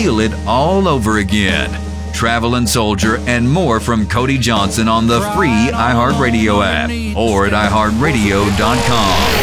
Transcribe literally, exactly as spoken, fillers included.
feel it all over again. Traveling Soldier and more from Cody Johnson on the free iHeartRadio app or at i heart radio dot com.